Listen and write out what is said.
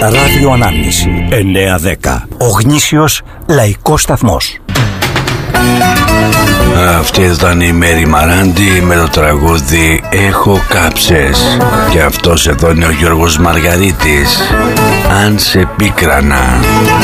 Ράδιο Ανάμνηση 9-10. Ο γνήσιος λαϊκός σταθμός. Αυτή ήταν η Μέρη Μαράντη με το τραγούδι «Έχω κάψες». Και αυτός εδώ είναι ο Γιώργος Μαργαρίτης, «Αν σε πίκρανα».